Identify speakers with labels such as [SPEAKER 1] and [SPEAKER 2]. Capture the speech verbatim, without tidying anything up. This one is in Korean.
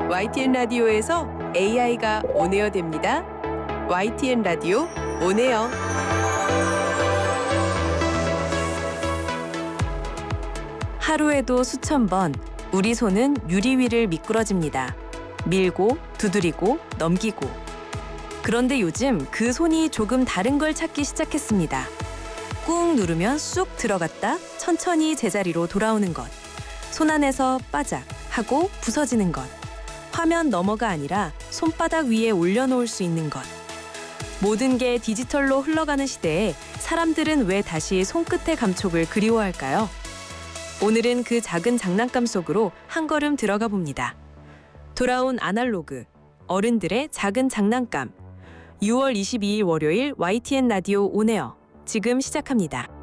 [SPEAKER 1] 와이티엔 라디오에서 에이아이가 온에어 됩니다. 와이티엔 라디오 온에어.
[SPEAKER 2] 하루에도 수천 번 우리 손은 유리 위를 미끄러집니다. 밀고, 두드리고, 넘기고. 그런데 요즘 그 손이 조금 다른 걸 찾기 시작했습니다. 꾹 누르면 쑥 들어갔다 천천히 제자리로 돌아오는 것. 손 안에서 빠작 하고 부서지는 것. 화면 너머가 아니라 손바닥 위에 올려놓을 수 있는 것. 모든 게 디지털로 흘러가는 시대에 사람들은 왜 다시 손끝의 감촉을 그리워할까요? 오늘은 그 작은 장난감 속으로 한 걸음 들어가 봅니다. 돌아온 아날로그, 어른들의 작은 장난감. 유월 이십이일 월요일 와이티엔 라디오 온에어 지금 시작합니다.